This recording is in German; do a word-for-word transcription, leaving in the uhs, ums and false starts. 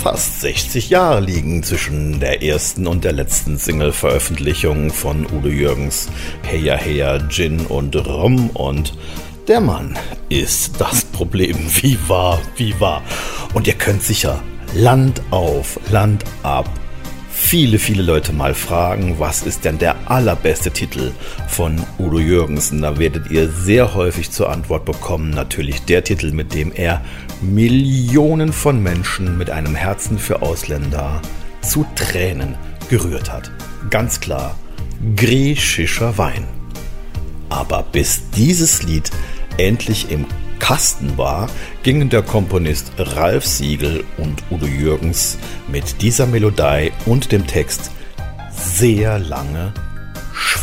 Fast sechzig Jahre liegen zwischen der ersten und der letzten Single-Veröffentlichung von Udo Jürgens Heya Heya Gin und Rum, und der Mann ist das Problem. Wie wahr, wie wahr. Und ihr könnt sicher Land auf, Land ab viele, viele Leute mal fragen, was ist denn der allerbeste Titel von Udo Jürgens? Und da werdet ihr sehr häufig zur Antwort bekommen, natürlich der Titel, mit dem er Millionen von Menschen mit einem Herzen für Ausländer zu Tränen gerührt hat. Ganz klar, griechischer Wein. Aber bis dieses Lied endlich im Kasten war, gingen der Komponist Ralf Siegel und Udo Jürgens mit dieser Melodie und dem Text sehr lange